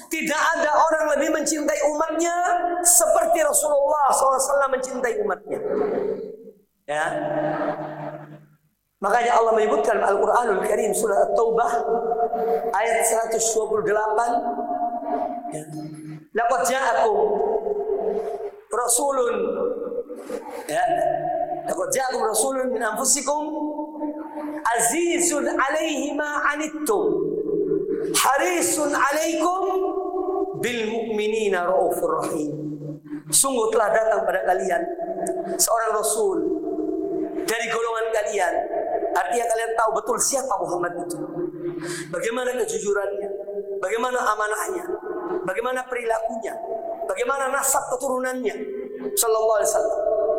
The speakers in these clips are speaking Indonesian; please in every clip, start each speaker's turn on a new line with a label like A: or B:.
A: Tidak ada orang lebih mencintai umatnya seperti Rasulullah SAW mencintai umatnya. Ya. Makanya Allah menyebutkan Al-Quranul Karim surah At-Taubah ayat 128. Ya. Laqad ja'akum rasulun, ya, laqad ja'akum rasulun min anfusikum azizun 'alaihi ma 'anittum harisun 'alaikum bil mu'minina raufur rahim. Sungguh telah datang pada kalian seorang rasul dari golongan kalian. Artinya kalian tahu betul siapa Muhammad itu, bagaimana kejujurannya, bagaimana amanahnya, bagaimana perilakunya, bagaimana nasab keturunannya sallallahu alaihi wasallam.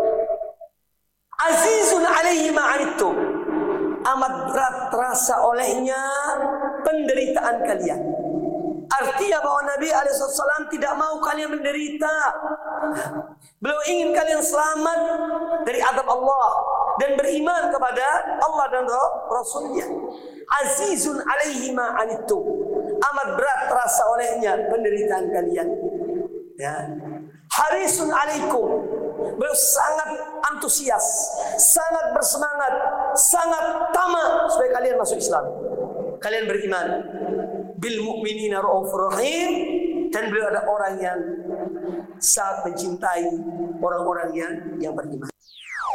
A: Azizun 'alaihi ma 'anittum, amat berat terasa olehnya penderitaan kalian. Artinya bahwa Nabi alaihissalam tidak mau kalian menderita. Beliau ingin kalian selamat dari azab Allah dan beriman kepada Allah dan Rasulnya. Azizun 'alaihi ma 'anittum, amat berat terasa olehnya penderitaan kalian. Ya. Harisun 'alaikum, beliau sangat antusias, sangat bersemangat, sangat tamak supaya kalian masuk Islam, kalian beriman. Bil mu'minina raufur rahim, dan beliau ada orang yang sangat mencintai orang-orang yang beriman.